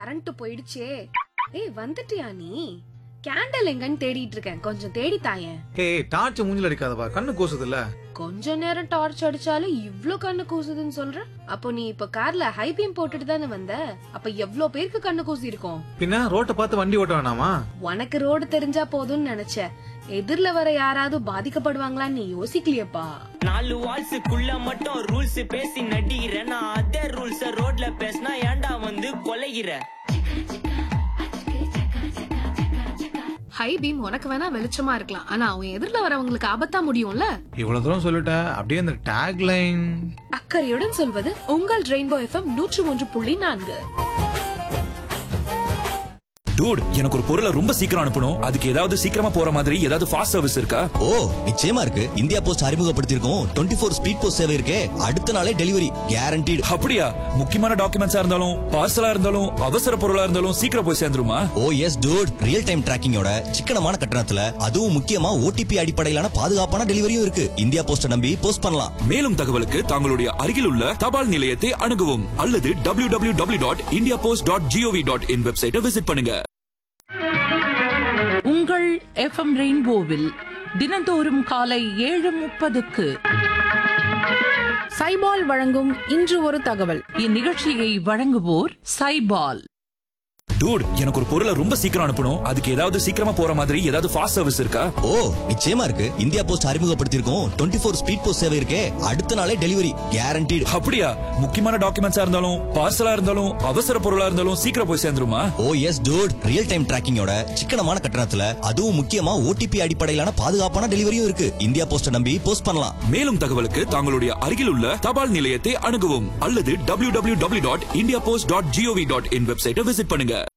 Current போயிடுச்சே. ஏய் வந்துட்டியா நீ? கேண்டல் எங்கன்னு தேடிட்டு இருக்கேன், கொஞ்சம் தேடி தாயேன். ஏய் டார்ச் மூஞ்சில அடிக்காதவா, கண்ணு கூசுதுல்ல. கொஞ்ச நேரம் டார்ச் அடிச்சாலும் இவ்ளோ கண்ணு கூசுதுன்னு சொல்ற? அப்போ நீ இப்ப கார்ல ஹை பீம் போட்டுட்டு தானே வந்த, அப்ப எவ்ளோ பேருக்கு கண்ணு கூசி இருக்கும்? பின்ன ரோட்ட பார்த்து வண்டி ஓட்ட வேணாமா? உனக்கு ரோடு தெரிஞ்சா போதும்னு நினைச்ச, எதிர்ல வர யாராவது பாதிக்கப்படுவாங்களான்னு நீ யோசிக்கலையப்பா. 4 வால்ஸுக்குள்ள மட்டும் ரூல்ஸ் பேசி நடிகிற, நான் அதே ரூல்ஸ் ரோட்ல பேசினா ஏன்டா வந்து கொலைகிற? ஹை பீம் உனக்கு வேணா வெளிச்சமா இருக்கலாம், ஆனா அவன் எதிர்ல வரவங்களுக்கு ஆபத்தா முடியும்ல. இவ்வளவு தூரம் சொல்லிட்ட, அப்படியே அந்த டேக் லைன். அக்கறையுடன் சொல்வது உங்கள் ரெயின்போ எஃப்எம் 101.4. டூட், எனக்கு ஒரு பொருளை ரொம்ப சீக்கிரம் அனுப்பணும். அதுக்கு ஏதாவது சீக்கிரமா போற மாதிரி ஏதாவது ஃபாஸ்ட் சர்வீஸ் இருக்கா? ஓ நிச்சயமா இருக்கு. இந்தியா போஸ்ட் அறிமுகப்படுத்தியிருக்கோம் 24 ஸ்பீட் போஸ்ட் சேவை இருக்கே. அடுத்த நாளே டெலிவரி கேரண்டீடு. அப்படியா? முக்கியமான டாக்குமெண்ட்ஸா இருந்தாலும் பார்சலா இருந்தாலும் அவசர பொருளா இருந்தாலும் சீக்கிரம் போய் சேர்ந்துருமா? ஓ எஸ் டூட், ரியல் டைம் டிராக்கிங்கோட சிக்கனமான கட்டணத்துல, அதுவும் முக்கியமா ஓடிபி அடிப்படையிலான பாதுகாப்பான டெலிவரியும் இருக்கு. இந்தியா போஸ்ட நம்பி போஸ்ட் பண்ணலாம். மேலும் தகவலுக்கு தங்களுடைய அருகில் உள்ள தபால் நிலையத்தை அணுகவும் அல்லது www.indiapost.gov.in வெப்சைட்டை விசிட் பண்ணுங்க. உங்கள் எஃப்எம் ரெயின்போவில் தினந்தோறும் காலை 7:30க்கு சைபால் வழங்கும் இன்று ஒரு தகவல். இந்நிகழ்ச்சியை வழங்குவோர் சைபால். டூட், எனக்கு ஒரு பொருளை ரொம்ப சீக்கிரம் அனுப்பணும். அதுக்கு ஏதாவது சீக்கிரமா போற மாதிரி ஏதாவது ஃபாஸ்ட் சர்வீஸ் இருக்கா? ஓ நிச்சயமா இருக்கு. இந்தியா போஸ்ட் அறிமுகப்படுத்தியிருக்கோம் 24 ஸ்பீட் போஸ்ட் சேவை இருக்கே. அடுத்த நாளே டெலிவரி கேரண்டீடு. அப்படியா? முக்கியமான டாக்குமெண்ட்ஸா இருந்தாலும் பார்சலா இருந்தாலும் அவசர பொருளா இருந்தாலும் சீக்கிரம் போய் சேர்ந்துருமா? ஓ எஸ் டூட், ரியல் டைம் டிராக்கிங்கோட சிக்கனமான கட்டணத்துல, அதுவும் முக்கியமா ஓடிபி அடிப்படையிலான பாதுகாப்பான டெலிவரியும் இருக்கு. இந்தியா போஸ்ட நம்பி போஸ்ட் பண்ணலாம். மேலும் தகவலுக்கு தங்களுடைய அருகில் உள்ள தபால் நிலையத்தை அணுகவும் அல்லது www.indiapost.gov.in வெப்சைட்டை விசிட் பண்ணுங்க.